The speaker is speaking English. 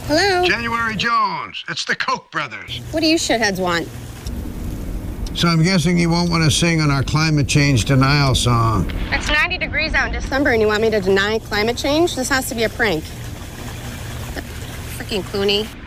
Hello? January Jones, it's the Koch brothers. What do you shitheads want? So I'm guessing you won't want to sing on our climate change denial song. It's 90 degrees out in December and you want me to deny climate change? This has to be a prank. Freaking Clooney.